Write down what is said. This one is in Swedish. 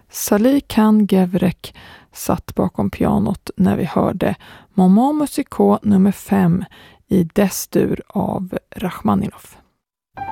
Salih Khan Gevrek satt bakom pianot när vi hörde Moment Musical nummer 5 i Destur av Rachmaninov.